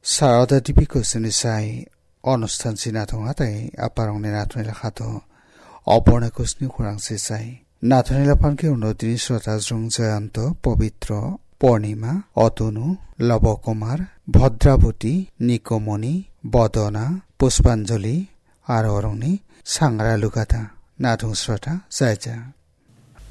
Sarada TV কোশ্চেনি সাই অনুষ্ঠান সিনাথङा তাই aparongni nathoni lakhato Aparna কোশ্চনি খোরাংসে চাই নাথনি লাফানকে উন্নতিনি শ্রোতা জয়ন্ত পবিত্র পূর্ণিমা অতনু লবকুমার ভদ্রাবতী নিকমণি বদনা পুষ্পাঞ্জলি আর অরংনি সাংরা লুগাতা নাথং শ্রোতা যাইজা